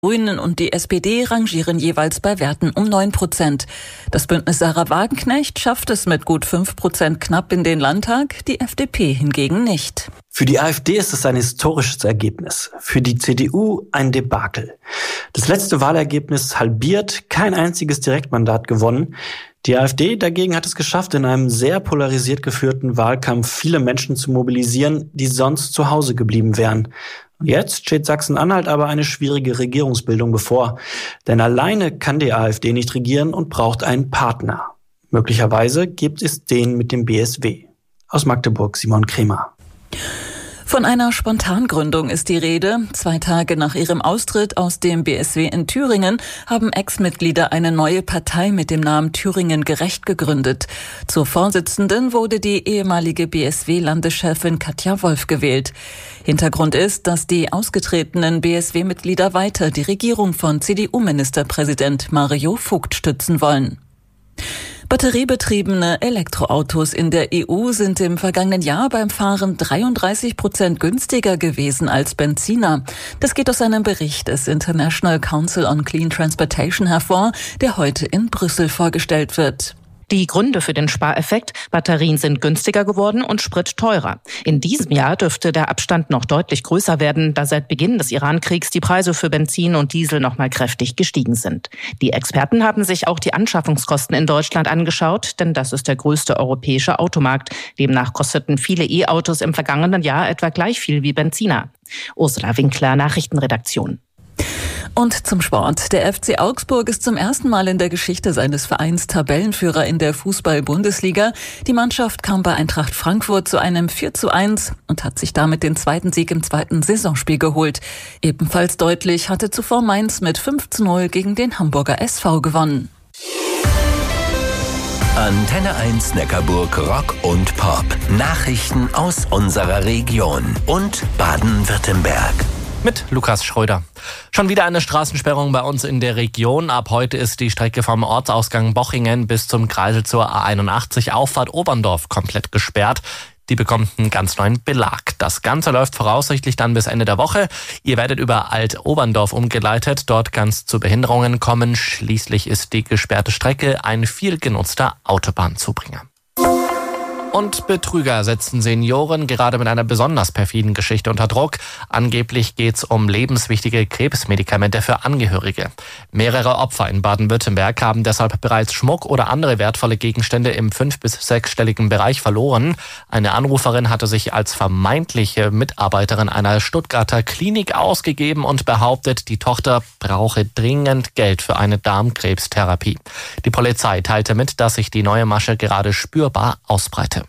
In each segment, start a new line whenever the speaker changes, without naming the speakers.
Grünen und die SPD rangieren jeweils bei Werten um 9%. Das Bündnis Sarah Wagenknecht schafft es mit gut 5% knapp in den Landtag, die FDP hingegen nicht.
Für die AfD ist es ein historisches Ergebnis, für die CDU ein Debakel. Das letzte Wahlergebnis halbiert, kein einziges Direktmandat gewonnen. Die AfD dagegen hat es geschafft, in einem sehr polarisiert geführten Wahlkampf viele Menschen zu mobilisieren, die sonst zu Hause geblieben wären. Jetzt steht Sachsen-Anhalt aber eine schwierige Regierungsbildung bevor. Denn alleine kann die AfD nicht regieren und braucht einen Partner. Möglicherweise gibt es den mit dem BSW. Aus Magdeburg Simon Kremer.
Von einer Spontangründung ist die Rede. 2 Tage nach ihrem Austritt aus dem BSW in Thüringen haben Ex-Mitglieder eine neue Partei mit dem Namen Thüringen Gerecht gegründet. Zur Vorsitzenden wurde die ehemalige BSW-Landeschefin Katja Wolf gewählt. Hintergrund ist, dass die ausgetretenen BSW-Mitglieder weiter die Regierung von CDU-Ministerpräsident Mario Vogt stützen wollen. Batteriebetriebene Elektroautos in der EU sind im vergangenen Jahr beim Fahren 33% günstiger gewesen als Benziner. Das geht aus einem Bericht des International Council on Clean Transportation hervor, der heute in Brüssel vorgestellt wird.
Die Gründe für den Spareffekt: Batterien sind günstiger geworden und Sprit teurer. In diesem Jahr dürfte der Abstand noch deutlich größer werden, da seit Beginn des Iran-Kriegs die Preise für Benzin und Diesel noch mal kräftig gestiegen sind. Die Experten haben sich auch die Anschaffungskosten in Deutschland angeschaut, denn das ist der größte europäische Automarkt. Demnach kosteten viele E-Autos im vergangenen Jahr etwa gleich viel wie Benziner. Ursula Winkler, Nachrichtenredaktion.
Und zum Sport. Der FC Augsburg ist zum ersten Mal in der Geschichte seines Vereins Tabellenführer in der Fußball-Bundesliga. Die Mannschaft kam bei Eintracht Frankfurt zu einem 4:1 und hat sich damit den zweiten Sieg im zweiten Saisonspiel geholt. Ebenfalls deutlich hatte zuvor Mainz mit 5:0 gegen den Hamburger SV gewonnen.
Antenne 1 Neckarburg Rock und Pop. Nachrichten aus unserer Region und Baden-Württemberg.
Mit Lukas Schröder. Schon wieder eine Straßensperrung bei uns in der Region. Ab heute ist die Strecke vom Ortsausgang Bochingen bis zum Kreisel zur A81 Auffahrt Oberndorf komplett gesperrt. Die bekommt einen ganz neuen Belag. Das Ganze läuft voraussichtlich dann bis Ende der Woche. Ihr werdet über Alt-Oberndorf umgeleitet. Dort kann es zu Behinderungen kommen. Schließlich ist die gesperrte Strecke ein viel genutzter Autobahnzubringer. Und Betrüger setzen Senioren gerade mit einer besonders perfiden Geschichte unter Druck. Angeblich geht's um lebenswichtige Krebsmedikamente für Angehörige. Mehrere Opfer in Baden-Württemberg haben deshalb bereits Schmuck oder andere wertvolle Gegenstände im 5- bis 6-stelligen Bereich verloren. Eine Anruferin hatte sich als vermeintliche Mitarbeiterin einer Stuttgarter Klinik ausgegeben und behauptet, die Tochter brauche dringend Geld für eine Darmkrebstherapie. Die Polizei teilte mit, dass sich die neue Masche gerade spürbar ausbreitet.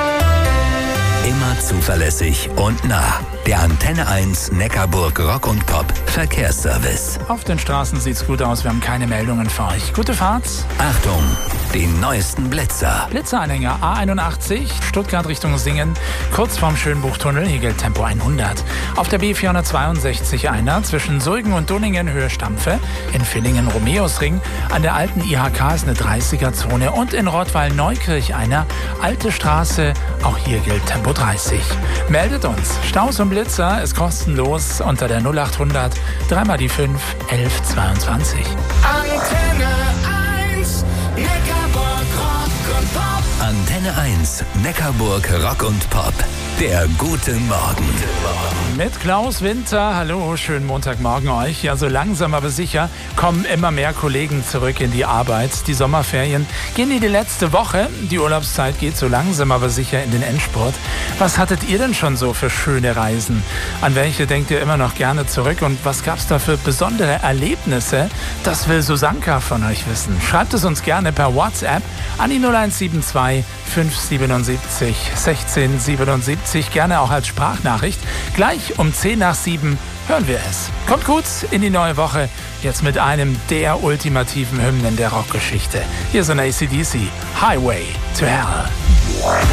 Immer zuverlässig und nah. Der Antenne 1 Neckarburg Rock und Pop Verkehrsservice.
Auf den Straßen sieht's gut aus, wir haben keine Meldungen für euch. Gute Fahrt.
Achtung, die neuesten Blitzer.
Blitzeranhänger A81, Stuttgart Richtung Singen, kurz vorm Schönbuchtunnel, hier gilt Tempo 100. Auf der B462 einer zwischen Sulgen und Dunningen Höhe Stampfe, in Villingen Romeusring, an der alten IHK ist eine 30er-Zone und in Rottweil-Neukirch einer, alte Straße, auch hier gilt Tempo 30. Meldet uns. Staus und Blitzer ist kostenlos unter der 0800 3 die 5 11 22.
Antenne 1 Neckarburg Rock und Pop. Antenne 1 Neckarburg Rock und Pop. Der gute Morgen.
Mit Klaus Winter. Hallo, schönen Montagmorgen euch. Ja, so langsam aber sicher kommen immer mehr Kollegen zurück in die Arbeit. Die Sommerferien gehen in die letzte Woche. Die Urlaubszeit geht so langsam aber sicher in den Endspurt. Was hattet ihr denn schon so für schöne Reisen? An welche denkt ihr immer noch gerne zurück? Und was gab's da für besondere Erlebnisse? Das will Susanka von euch wissen. Schreibt es uns gerne per WhatsApp an die 0172 577 1677. Gerne auch als Sprachnachricht. Gleich um 6:50 hören wir es. Kommt gut in die neue Woche. Jetzt mit einem der ultimativen Hymnen der Rockgeschichte. Hier sind AC/DC. Highway to Hell.